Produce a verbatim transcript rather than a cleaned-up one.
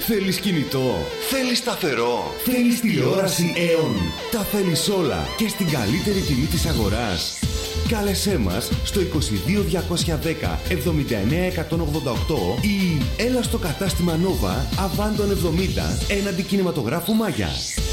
Θέλεις κινητό? Θέλεις σταθερό? Θέλεις τηλεόραση Aeon? Τα θέλεις όλα και στην καλύτερη τιμή της αγοράς. Κάλεσέ μας στο είκοσι δύο διακόσια δέκα εβδομήντα εννέα εκατόν ογδόντα οκτώ ή έλα στο κατάστημα Nova Αβάντων εβδομήντα έναντι κινηματογράφου Μάγια.